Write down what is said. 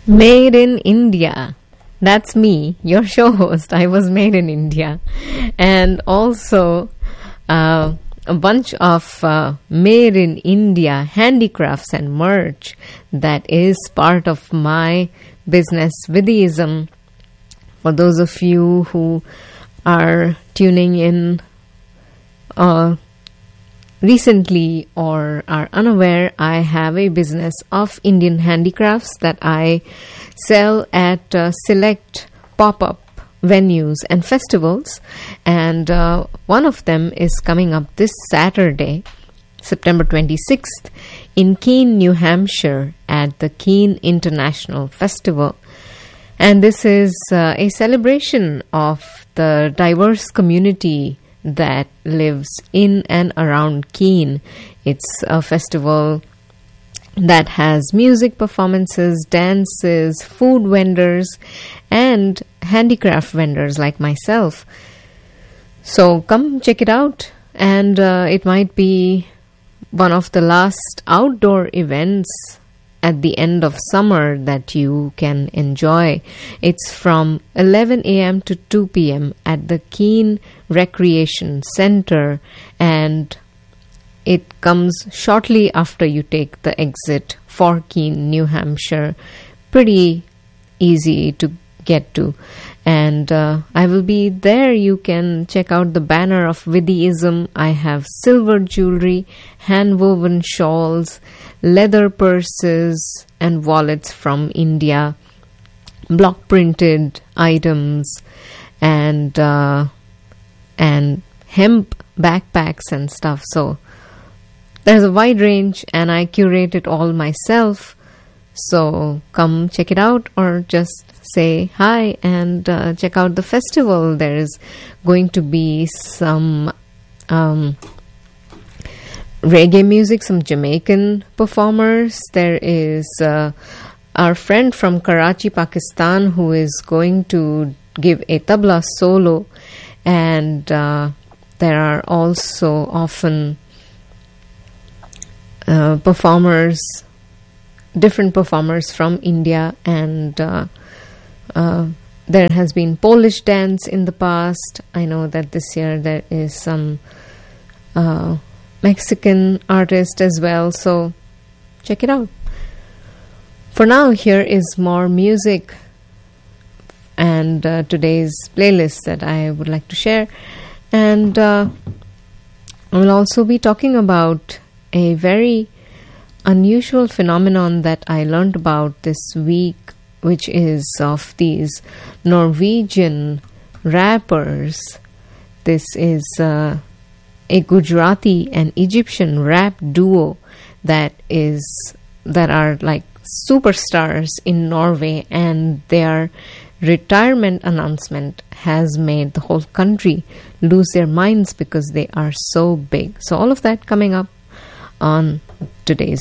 Made in India. That's me, your show host. I was made in India. And also a bunch of made in India handicrafts and merch that is part of my business, Vidism. For those of you who are tuning in recently or are unaware, I have a business of Indian handicrafts that I sell at select pop-up venues and festivals, and one of them is coming up this Saturday, September 26th, in Keene, New Hampshire at the Keene International Festival. And this is a celebration of the diverse community that lives in and around Keene. It's a festival that has music performances, dances, food vendors, and handicraft vendors like myself. So come check it out, and it might be one of the last outdoor events at the end of summer that you can enjoy. It's from 11 a.m. to 2 p.m. at the Keene Recreation Center, and it comes shortly after you take the exit for Keene, New Hampshire. Pretty easy to get to. And I will be there. You can check out the banner of Vidism. I have silver jewelry, hand-woven shawls, leather purses and wallets from India, block-printed items, and hemp backpacks and stuff. So there's a wide range, and I curate it all myself. So come check it out, or just say hi and check out the festival. There is going to be some reggae music, some Jamaican performers. There is our friend from Karachi, Pakistan, who is going to give a tabla solo, and there are also often different performers from India, and there has been Polish dance in the past. I know that this year there is some Mexican artist as well, so check it out. For now, here is more music and today's playlist that I would like to share, and I will also be talking about a very unusual phenomenon that I learned about this week, which is of these Norwegian rappers. This is a Gujarati and Egyptian rap duo that are like superstars in Norway, and their retirement announcement has made the whole country lose their minds because they are so big. So all of that coming up on today's